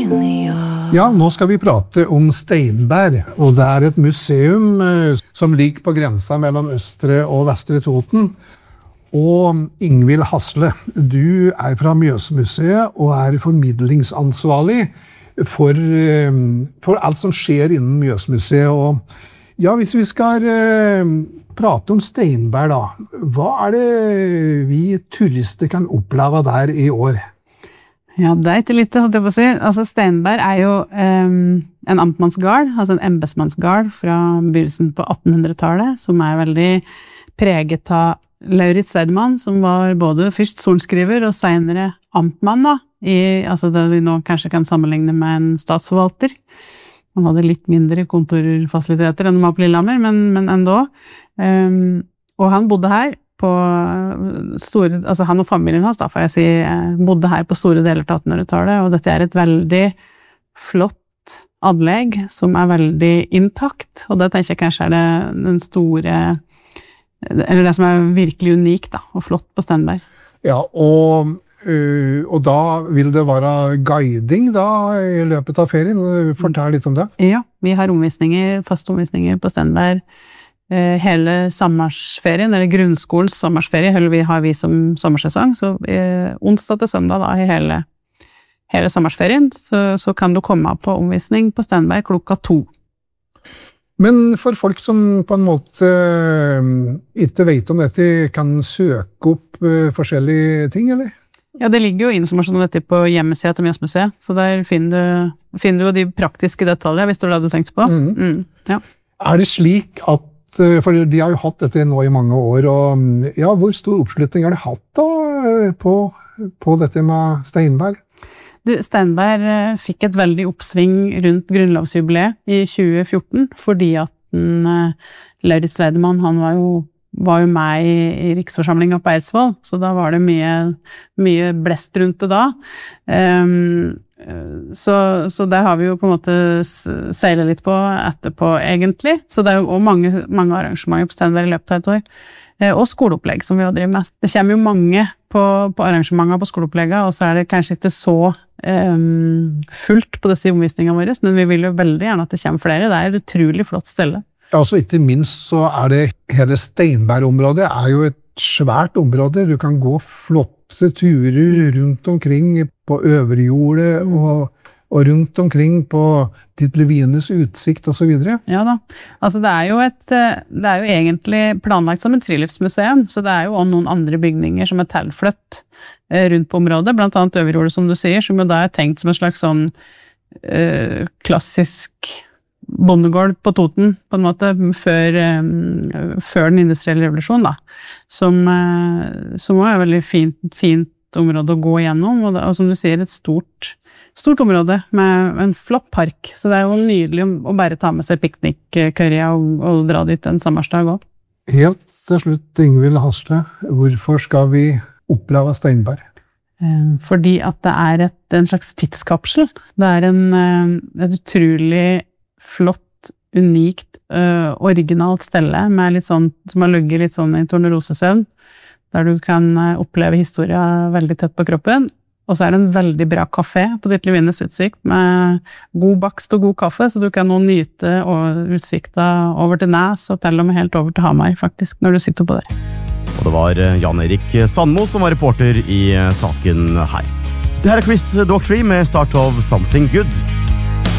Ja, nå skal vi prate om Steinberg, og det et museum som ligger på grensa mellom Østre og Vestre Toten. Og Ingvild Hasle, du fra Mjøsmuseet og formidlingsansvarlig for alt som skjer innen Mjøsmuseet. Og ja, hvis vi skal prate om Steinberg da, hva det vi turister kan oppleve der i år? Ja, det ikke litt, holdt jeg på å si. Altså, Steinberg jo en amtmannsgard, altså en embetsmannsgard fra begynnelsen på 1800-tallet, som veldig preget av Lauritz Weidemann, som var både først sorenskriver og senere amtmann, da, altså det vi nå kanskje kan sammenligne med en statsforvalter. Han hadde litt mindre kontorfasiliteter enn de var på Lillehammer, men enda. Og han bodde her på store, altså han og familien hans, da får jeg si, bodde her på store deler av 1800-tallet, og dette et veldig flott anlegg som veldig intakt, og det tenker jeg kanskje det den store, eller det som virkelig unikt da, og flott på Steinberg. Ja, og da vil det være guiding da i løpet av ferien, fortell litt om det. Ja, vi har faste omvisninger på Steinberg hele sommersferien, eller grunnskolens sommersferie, har vi som sommersesong, så onsdag til søndag da, i hele sommersferien, så kan du komme på omvisning på Steinberg klokka 2. Men for folk som på en måte ikke vet om dette, kan søke opp forskjellige ting, eller? Ja, det ligger jo informasjon om dette på hjemmesiden til Mjøsmuseet, så der finner du jo de praktiske detaljer, hvis det det du tenkte på. Ja. Det slik at for de har jo hatt dette nå i mange år, og ja, hvor stor oppslutning har de hatt da på dette med Steinberg? Steinberg fikk et veldig oppsving rundt grunnlovsjubileet i 2014, fordi at Lauritz Weidemann, han var jo med i riksforsamlingen på Eidsvoll, så da var det mye blest rundt det da. Så det har vi jo på en måte seilet litt på etterpå egentlig, så det jo også mange arrangementer på Steinberg i løpet av et år, og skoleopplegg som vi har drivet med. Det kommer jo mange på arrangementer på skoleopplegget, og så det kanskje ikke så fullt på disse omvisningene våre, men vi vil jo veldig gjerne at det kommer flere. Det et utrolig flott stelle. Ja, så ikke minst så det hele Steinberg-området jo et svært område. Du kan gå flotte turer rundt omkring på Øverjordet og rundt omkring på Titlevines utsikt og så videre. Ja da, altså det jo egentlig planlagt som et friluftsmuseum, så det jo også noen andre bygninger som tilflytt rundt på området, blant annet Øverjordet som du sier, som jo da tenkt som en slags sånn klassisk bondegård på Toten, på en måte, før den industrielle revolusjonen, da, som var veldig fint område å gå igjennom, og som du sier, et stort område med en flott park, så det jo nydelig å bare ta med seg piknikkørja og dra dit en sommersdag også. Helt til slutt, Ingvild Hasle, hvorfor skal vi oppleve Steinberg? Fordi at det en slags tidskapsel. Det et utrolig flott, unikt, originalt stelle med litt sånn, som har ligget litt sånn i tornerosesøvn, der du kan oppleve historien veldig tett på kroppen. Og så det en veldig bra kafé på Titlevines utsikt med god bakst og god kaffe, så du kan nå nyte utsikta over til Næs og til og med helt over til Hamar, faktisk, når du sitter på der. Og det var Jan Erik Sandmo som var reporter i saken her. Det her Chris Daughtry med Start of Something Good.